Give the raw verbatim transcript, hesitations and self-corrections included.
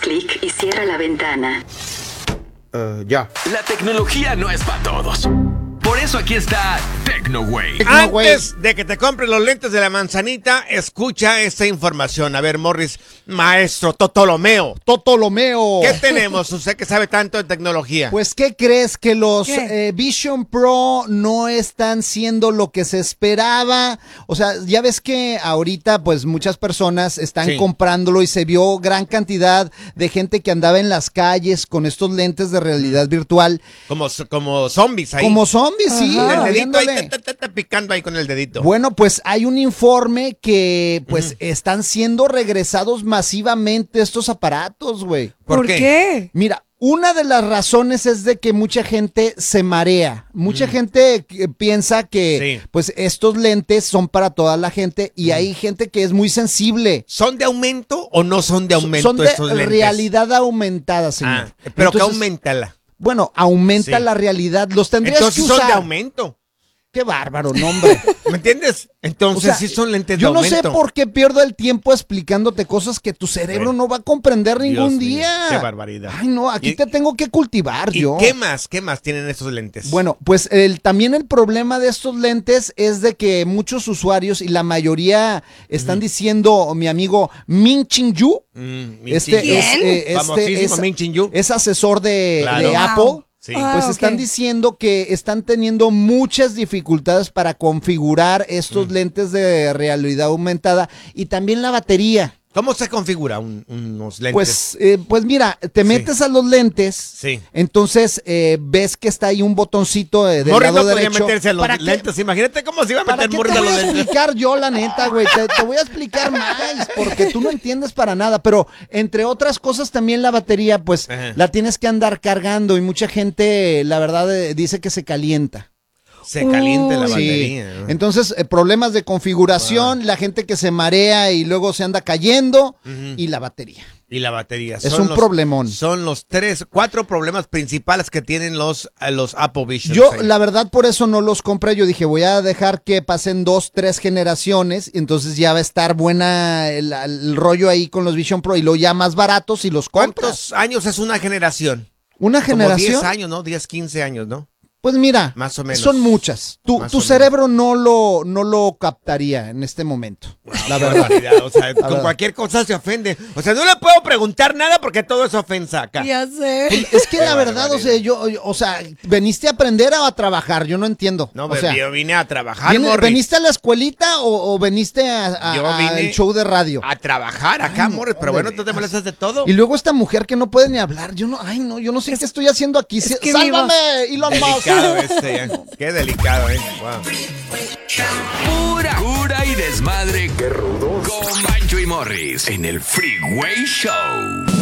clic y cierra la ventana. Uh, ya. La tecnología no es para todos. Por eso aquí está TecnoWay. Antes de que te compres los lentes de la manzanita, escucha esta información. A ver, Morris, maestro Totolomeo. Totolomeo. ¿Qué tenemos? Usted que sabe tanto de tecnología. Pues, ¿qué crees? Que los ¿Qué? eh, Vision Pro no están siendo lo que se esperaba. O sea, ya ves que ahorita, pues, muchas personas están Sí. comprándolo y se vio gran cantidad de gente que andaba en las calles con estos lentes de realidad virtual. Como, como zombies ahí. Como zombies, sí. Con el dedito viéndole. ahí, ta, ta, ta, picando ahí con el dedito. Bueno, pues hay un informe que pues están siendo regresados masivamente estos aparatos, güey. ¿Por ¿Por qué? qué? Mira, una de las razones es de que mucha gente se marea. Mucha gente que piensa que Sí. pues estos lentes son para toda la gente y hay gente que es muy sensible. ¿Son de aumento o no son de aumento Son de estos lentes? realidad aumentada, señor. Ah, pero que Entonces, aumentala. Bueno, aumenta Sí. la realidad. Los tendrías Entonces que son usar. de aumento. Qué bárbaro, no, hombre. ¿Me entiendes? Entonces O sea, sí son lentes de yo no aumento. sé por qué pierdo el tiempo explicándote cosas que tu cerebro Bueno. no va a comprender ningún Dios mío, día. qué barbaridad. Ay, no, aquí Y- te tengo que cultivar ¿Y yo. qué más? ¿Qué más tienen estos lentes? Bueno, pues el, también el problema de estos lentes es de que muchos usuarios y la mayoría están diciendo, mi amigo Min Chin Yu, Mm, Min este, Chin Yu. es, eh, este Famosísimo es, Min Chin Yu. es asesor de, Claro. de Wow. Apple. Sí. Ah, Pues ok. están diciendo que están teniendo muchas dificultades para configurar estos lentes de realidad aumentada y también la batería. ¿Cómo se configura un- unos lentes? Pues, eh, pues mira, te metes a los lentes, Sí. entonces eh, ves que está ahí un botoncito eh, del Morris lado no podía derecho. meterse a los ¿Para qué- lentes. Imagínate cómo se iba a ¿Para meter qué Morris te a voy los a lentes. explicar yo, la neta, güey? Te, te voy a explicar más, porque tú no entiendes para nada. Pero, entre otras cosas, también la batería, pues, Ajá. la tienes que andar cargando y mucha gente, la verdad, eh, dice que se calienta. Se calienta la Sí. batería. ¿no? Entonces, eh, problemas de configuración, la gente que se marea y luego se anda cayendo, y la batería. Y la batería. Es Son un los- problemón. Son los tres, cuatro problemas principales que tienen los, eh, los Apple Vision. Yo, seis. la verdad, por eso no los compré. Yo dije, voy a dejar que pasen dos, tres generaciones. Y entonces ya va a estar buena el, el rollo ahí con los Vision Pro. Y luego ya más baratos y los compras. ¿Cuántos años es una generación? ¿Una Como generación? diez años, ¿no? diez, quince años, ¿no? Pues mira, Más o menos. son muchas. Tu, Más tu o cerebro no lo, no lo captaría en este momento. La verdad. Barbaridad, o sea, con verdad. cualquier cosa se ofende. O sea, no le puedo preguntar nada porque todo es ofensa acá. Ya sé. Es que la Qué verdad, o sea, yo, yo- o sea, ¿veniste a aprender o a trabajar? Yo no entiendo. No, o sea, yo vine a trabajar, ¿viene- Morris. ¿veniste a la escuelita o, o veniste a, a- Yo a vine el show de radio? A trabajar acá, Ay, no, Morris. Pero de bueno, tú te veras. molestas de todo. Y luego esta mujer que no puede ni hablar. Yo no, ay no, yo no sé qué estoy haciendo aquí. Sí, que ¡Sálvame, Elon Musk! Delicado este, ¿eh? Qué delicado, ¿eh? Wow. Pura cura y desmadre. ¡Qué rudos! Con Bancho y Morris en el Freeway Show